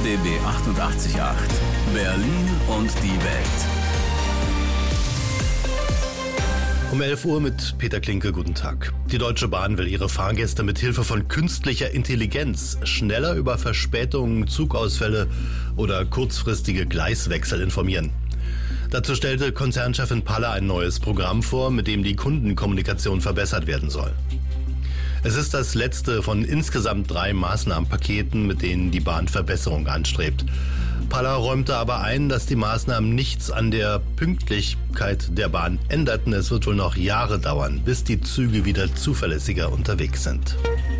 RBB 88.8 Berlin und die Welt. Um 11 Uhr mit Peter Klinke, guten Tag. Die Deutsche Bahn will ihre Fahrgäste mit Hilfe von künstlicher Intelligenz schneller über Verspätungen, Zugausfälle oder kurzfristige Gleiswechsel informieren. Dazu stellte Konzernchefin Paller ein neues Programm vor, mit dem die Kundenkommunikation verbessert werden soll. Es ist das letzte von insgesamt 3 Maßnahmenpaketen, mit denen die Bahn Verbesserung anstrebt. Paller räumte aber ein, dass die Maßnahmen nichts an der Pünktlichkeit der Bahn änderten. Es wird wohl noch Jahre dauern, bis die Züge wieder zuverlässiger unterwegs sind.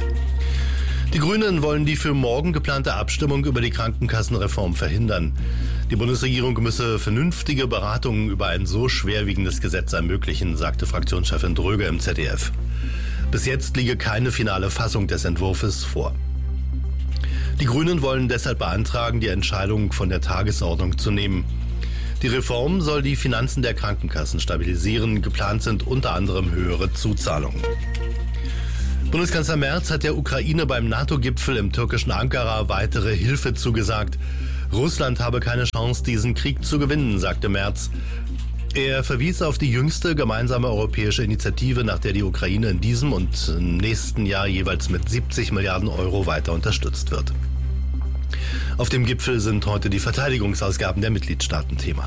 Die Grünen wollen die für morgen geplante Abstimmung über die Krankenkassenreform verhindern. Die Bundesregierung müsse vernünftige Beratungen über ein so schwerwiegendes Gesetz ermöglichen, sagte Fraktionschefin Dröger im ZDF. Bis jetzt liege keine finale Fassung des Entwurfs vor. Die Grünen wollen deshalb beantragen, die Entscheidung von der Tagesordnung zu nehmen. Die Reform soll die Finanzen der Krankenkassen stabilisieren. Geplant sind unter anderem höhere Zuzahlungen. Bundeskanzler Merz hat der Ukraine beim NATO-Gipfel im türkischen Ankara weitere Hilfe zugesagt. Russland habe keine Chance, diesen Krieg zu gewinnen, sagte Merz. Er verwies auf die jüngste gemeinsame europäische Initiative, nach der die Ukraine in diesem und im nächsten Jahr jeweils mit 70 Milliarden Euro weiter unterstützt wird. Auf dem Gipfel sind heute die Verteidigungsausgaben der Mitgliedstaaten Thema.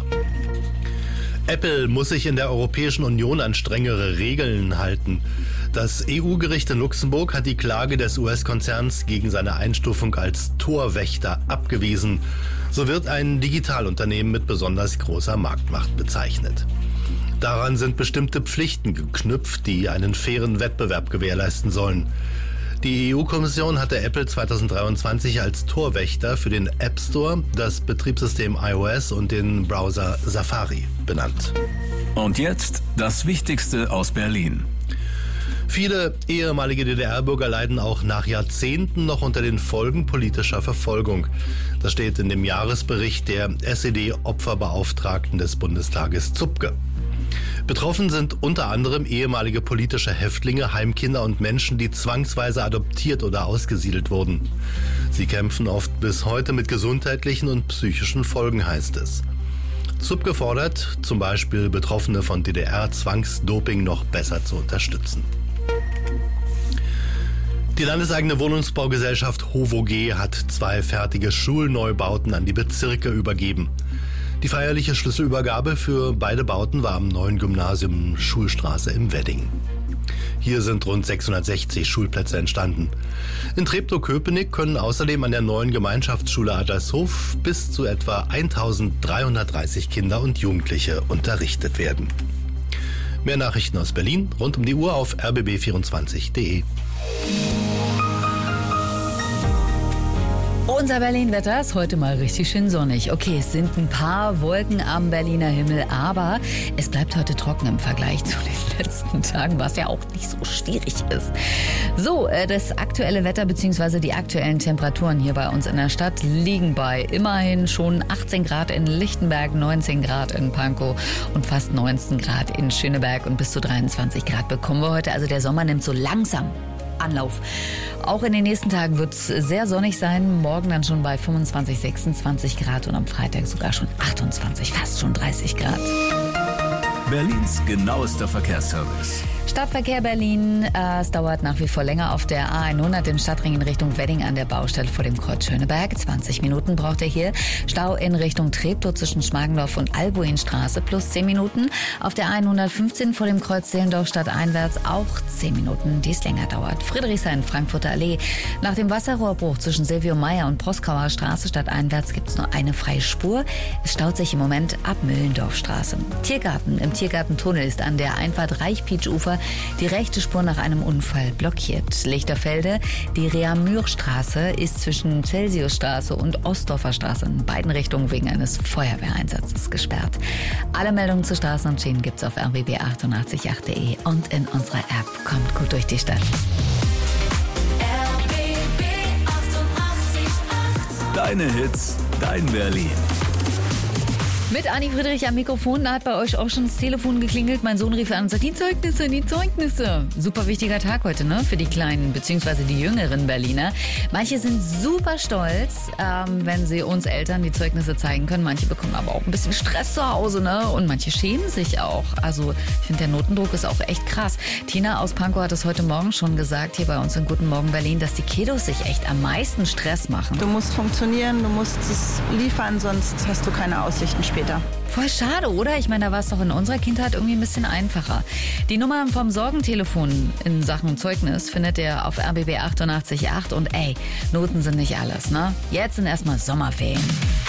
Apple muss sich in der Europäischen Union an strengere Regeln halten. Das EU-Gericht in Luxemburg hat die Klage des US-Konzerns gegen seine Einstufung als Torwächter abgewiesen. So wird ein Digitalunternehmen mit besonders großer Marktmacht bezeichnet. Daran sind bestimmte Pflichten geknüpft, die einen fairen Wettbewerb gewährleisten sollen. Die EU-Kommission hatte Apple 2023 als Torwächter für den App Store, das Betriebssystem iOS und den Browser Safari benannt. Und jetzt das Wichtigste aus Berlin. Viele ehemalige DDR-Bürger leiden auch nach Jahrzehnten noch unter den Folgen politischer Verfolgung. Das steht in dem Jahresbericht der SED-Opferbeauftragten des Bundestages Zupke. Betroffen sind unter anderem ehemalige politische Häftlinge, Heimkinder und Menschen, die zwangsweise adoptiert oder ausgesiedelt wurden. Sie kämpfen oft bis heute mit gesundheitlichen und psychischen Folgen, heißt es. Zupke fordert zum Beispiel Betroffene von DDR-Zwangsdoping noch besser zu unterstützen. Die landeseigene Wohnungsbaugesellschaft HOVOG hat 2 fertige Schulneubauten an die Bezirke übergeben. Die feierliche Schlüsselübergabe für beide Bauten war am neuen Gymnasium Schulstraße im Wedding. Hier sind rund 660 Schulplätze entstanden. In Treptow-Köpenick können außerdem an der neuen Gemeinschaftsschule Adlershof bis zu etwa 1330 Kinder und Jugendliche unterrichtet werden. Mehr Nachrichten aus Berlin rund um die Uhr auf rbb24.de. Unser Berlin-Wetter ist heute mal richtig schön sonnig. Okay, es sind ein paar Wolken am Berliner Himmel, aber es bleibt heute trocken im Vergleich zu den letzten Tagen, was ja auch nicht so schwierig ist. So, das aktuelle Wetter bzw. die aktuellen Temperaturen hier bei uns in der Stadt liegen bei immerhin schon 18 Grad in Lichtenberg, 19 Grad in Pankow und fast 19 Grad in Schöneberg und bis zu 23 Grad bekommen wir heute. Also der Sommer nimmt so langsam Anlauf. Auch in den nächsten Tagen wird es sehr sonnig sein. Morgen dann schon bei 25, 26 Grad und am Freitag sogar schon 28, fast schon 30 Grad. Berlins genauester Verkehrsservice. Stadtverkehr Berlin, es dauert nach wie vor länger auf der A100 im Stadtring in Richtung Wedding an der Baustelle vor dem Kreuz Schöneberg. 20 Minuten braucht er hier. Stau in Richtung Treptow zwischen Schmargendorf und Albuinstraße plus 10 Minuten. Auf der A115 vor dem Kreuz Zehlendorf stadteinwärts auch 10 Minuten, die es länger dauert. Friedrichshain, Frankfurter Allee. Nach dem Wasserrohrbruch zwischen Silvio Meyer und Proskauer Straße stadteinwärts gibt es nur eine freie Spur. Es staut sich im Moment ab Müllendorfstraße. Tiergarten. Im Tiergartentunnel ist an der Einfahrt Reichpietsch-Ufer die rechte Spur nach einem Unfall blockiert. Lichterfelde, die Reamürstraße ist zwischen Celsiusstraße und Ostdorfer Straße in beiden Richtungen wegen eines Feuerwehreinsatzes gesperrt. Alle Meldungen zu Straßen und Schienen gibt's auf rbb888.de und in unserer App. Kommt gut durch die Stadt. RBB 88.8. Deine Hits, dein Berlin. Mit Anni Friedrich am Mikrofon, da hat bei euch auch schon das Telefon geklingelt. Mein Sohn rief an und sagt, die Zeugnisse. Super wichtiger Tag heute, ne? Für die kleinen bzw. die jüngeren Berliner. Manche sind super stolz, wenn sie uns Eltern die Zeugnisse zeigen können. Manche bekommen aber auch ein bisschen Stress zu Hause, ne? Und manche schämen sich auch. Also ich finde, der Notendruck ist auch echt krass. Tina aus Pankow hat es heute Morgen schon gesagt, hier bei uns in Guten Morgen Berlin, dass die Kiddos sich echt am meisten Stress machen. Du musst funktionieren, du musst es liefern, sonst hast du keine Aussichten später. Voll schade, oder? Ich meine, da war es doch in unserer Kindheit irgendwie ein bisschen einfacher. Die Nummer vom Sorgentelefon in Sachen Zeugnis findet ihr auf RBB 88.8 und ey, Noten sind nicht alles, ne? Jetzt sind erstmal Sommerferien.